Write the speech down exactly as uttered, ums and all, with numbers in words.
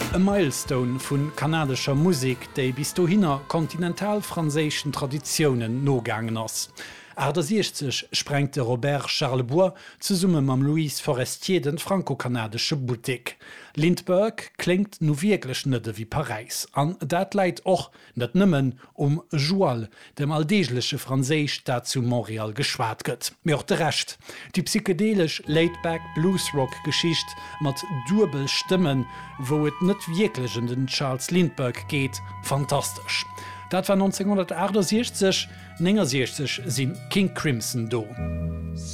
E Milestone vun kanadischer Musik, déi bis do hinner kontinentalfranséischen Traditionen nogangen ass. achtundsechzig sprengte Robert Charlebois zu Summe mam Louis Forestier den franco-kanadische Boutique. Lindbergh klingt nu wirklich nëtte wie Paris. An dat leit och net nëmmen um Joal, dem alldegliche Franséisch dat zu Montreal geschwaart gëtt. Mir auch de recht. Die psychedelisch Laidback Bluesrock-Geschicht mat durbel Stimmen, wo et net wirklich in den Charles Lindbergh geht, fantastisch. Dat war neunzehnhundertachtundsechzig, neunzehnhundertsechzig sinn King Crimson do.